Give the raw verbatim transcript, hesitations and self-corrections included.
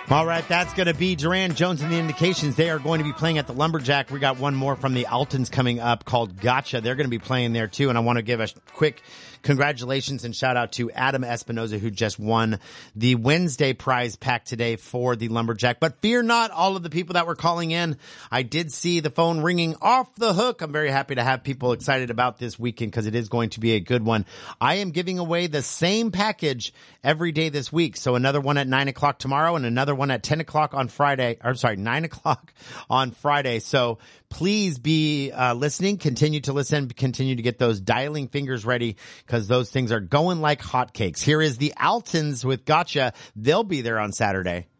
All right, that's going to be Duran Jones and the Indications. They are going to be playing at the Lumberjack. We got one more from the Altons coming up called Gotcha. They're going to be playing there too. And I want to give a quick congratulations and shout out to Adam Espinoza, who just won the Wednesday prize pack today for the Lumberjack. But fear not, all of the people that were calling in. I did see the phone ringing off the hook. I'm very happy to have people excited about this weekend because it is going to be a good one. I am giving away the same package every day this week. So another one at nine o'clock tomorrow and another one at ten o'clock on Friday. Or, I'm sorry, nine o'clock on Friday. So please be uh, listening. Continue to listen. Continue to get those dialing fingers ready because those things are going like hotcakes. Here is the Altons with Gotcha. They'll be there on Saturday.